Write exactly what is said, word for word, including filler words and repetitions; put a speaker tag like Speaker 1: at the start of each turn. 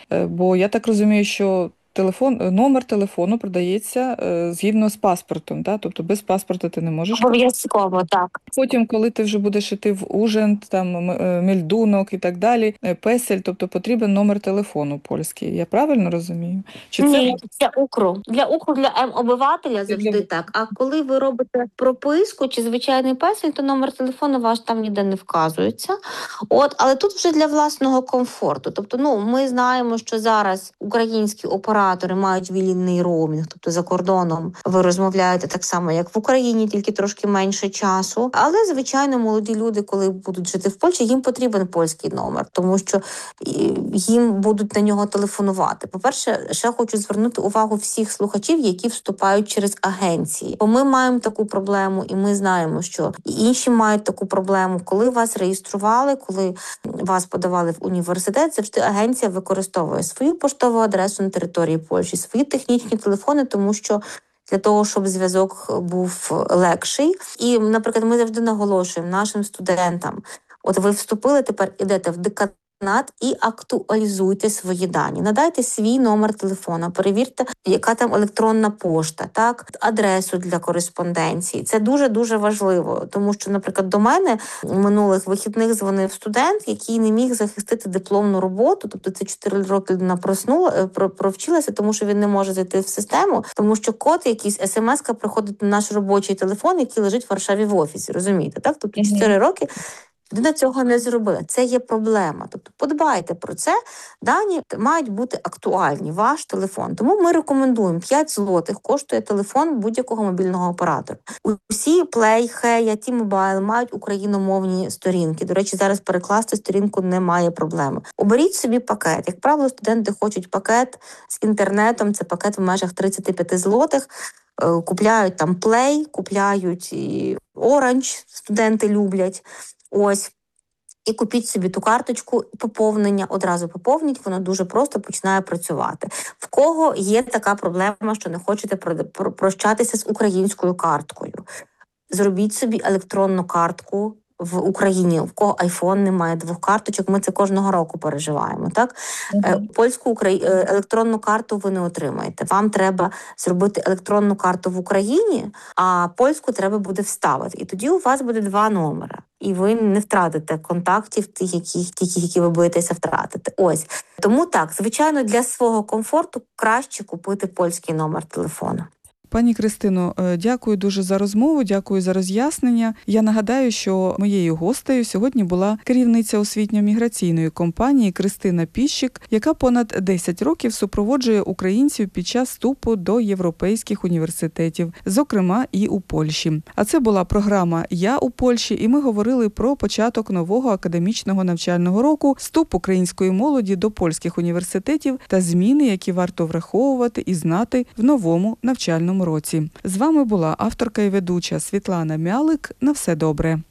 Speaker 1: Е, Бо я так розумію, що телефон, номер телефону продається е, згідно з паспортом, да? Тобто без паспорта ти не можеш.
Speaker 2: Обов'язково, так.
Speaker 1: Потім, коли ти вже будеш іти в Ужгород, там м- е, Мельдунок і так далі, е, Песель, тобто потрібен номер телефону польський. Я правильно розумію? Чи це
Speaker 2: Ні, для укру. Для укру, для М-обивателя завжди
Speaker 1: для
Speaker 2: так. А коли ви робите прописку чи звичайний песель, то номер телефону ваш там ніде не вказується. От, але тут вже для власного комфорту. Тобто, ну ми знаємо, що зараз українські оператори мають вільний роумінг, тобто за кордоном ви розмовляєте так само, як в Україні, тільки трошки менше часу. Але звичайно, молоді люди, коли будуть жити в Польщі, їм потрібен польський номер, тому що і, їм будуть на нього телефонувати. По-перше, ще хочу звернути увагу всіх слухачів, які вступають через агенції. Бо ми маємо таку проблему, і ми знаємо, що і інші мають таку проблему. Коли вас реєстрували, коли вас подавали в університет, завжди агенція використовує свою поштову адресу на території Польщі, свої технічні телефони, тому що для того, щоб зв'язок був легший. І, наприклад, ми завжди наголошуємо нашим студентам, от ви вступили, тепер ідете в деканат, і актуалізуйте свої дані. Надайте свій номер телефона, перевірте, яка там електронна пошта, так, адресу для кореспонденції. Це дуже-дуже важливо, тому що, наприклад, до мене минулих вихідних дзвонив студент, який не міг захистити дипломну роботу, тобто це чотири роки людина проснула, провчилася, тому що він не може зайти в систему, тому що код якийсь, смс-ка приходить на наш робочий телефон, який лежить в Варшаві в офісі, розумієте, так? Тобто чотири роки людина цього не зробила. Це є проблема. Тобто подбайте про це. Дані мають бути актуальні, ваш телефон. Тому ми рекомендуємо п'ять злотих коштує телефон будь-якого мобільного оператора. Усі Play, Heya, T-Mobile мають україномовні сторінки. До речі, зараз перекласти сторінку немає проблеми. Оберіть собі пакет. Як правило, студенти хочуть пакет з інтернетом, це пакет в межах тридцять п'ять злотих. Купляють там Play, купляють і Orange, студенти люблять. Ось. І купіть собі ту карточку поповнення, одразу поповніть, воно дуже просто починає працювати. В кого є така проблема, що не хочете прощатися з українською карткою? Зробіть собі електронну картку в Україні, в кого айфон немає двох карточок, ми це кожного року переживаємо, так? Uh-huh. Польську украї... електронну карту ви не отримаєте. Вам треба зробити електронну карту в Україні, а польську треба буде вставити. І тоді у вас буде два номери. І ви не втратите контактів тих, яких, тих, які ви боїтеся втратити. Ось. Тому так, звичайно, для свого комфорту краще купити польський номер телефону.
Speaker 1: Пані Кристино, дякую дуже за розмову, дякую за роз'яснення. Я нагадаю, що моєю гостею сьогодні була керівниця освітньо-міграційної компанії Кристина Піщик, яка понад десять років супроводжує українців під час вступу до європейських університетів, зокрема і у Польщі. А це була програма «Я у Польщі», і ми говорили про початок нового академічного навчального року, вступ української молоді до польських університетів та зміни, які варто враховувати і знати в новому навчальному році. З вами була авторка і ведуча Світлана Мялик. На все добре.